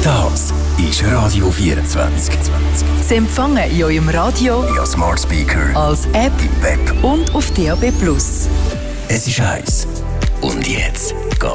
Das ist Radio 24. Sie empfangen in eurem Radio, via Smart Speaker, als App im Web und auf DAB+. Es ist 1. Und jetzt